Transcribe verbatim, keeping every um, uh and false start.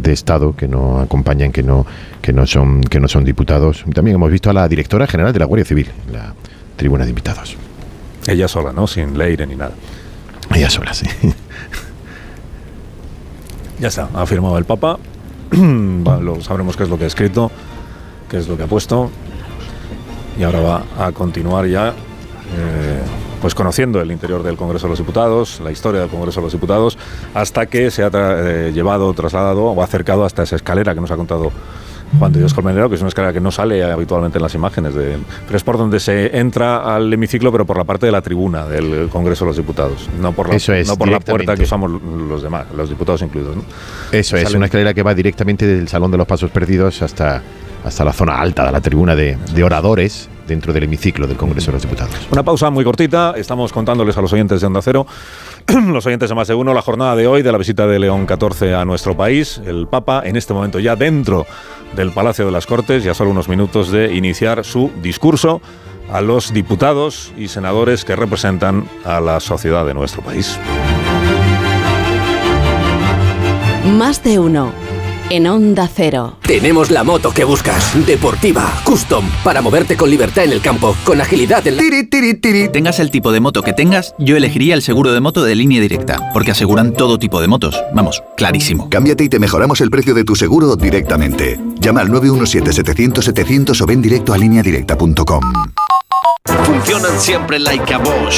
de Estado que no acompañan, que no, que no son, que no son diputados. También hemos visto a la directora general de la Guardia Civil en la tribuna de invitados. Ella sola, ¿no? Sin Leire ni nada. Ella sola, sí. Ya está, ha firmado el Papa. Lo, sabremos qué es lo que ha escrito, qué es lo que ha puesto. Y ahora va a continuar ya, eh, pues conociendo el interior del Congreso de los Diputados, la historia del Congreso de los Diputados, hasta que se ha tra- eh, llevado, trasladado o acercado hasta esa escalera que nos ha contado Juan de Dios Colmenero, que es una escalera que no sale habitualmente en las imágenes, de, pero es por donde se entra al hemiciclo, pero por la parte de la tribuna del Congreso de los Diputados, no por la, Eso es, no por la puerta que usamos los demás, los diputados incluidos, ¿no? Eso es, Salen... una escalera que va directamente del Salón de los Pasos Perdidos hasta, hasta la zona alta de la tribuna de, de oradores dentro del hemiciclo del Congreso de los Diputados. Una pausa muy cortita, estamos contándoles a los oyentes de Onda Cero, los oyentes de Más de Uno, la jornada de hoy de la visita de León catorce a nuestro país, el Papa en este momento ya dentro del Palacio de las Cortes, ya solo unos minutos de iniciar su discurso a los diputados y senadores que representan a la sociedad de nuestro país. Más de Uno en Onda Cero. Tenemos la moto que buscas, deportiva, custom, para moverte con libertad en el campo, con agilidad en la... Tiri, tiri, tiri. Tengas el tipo de moto que tengas, yo elegiría el seguro de moto de Línea Directa, porque aseguran todo tipo de motos. Vamos, clarísimo. Cámbiate y te mejoramos el precio de tu seguro directamente. Llama al nueve uno siete, setecientos, setecientos o ven directo a línea directa punto com. Funcionan siempre like a Bosch.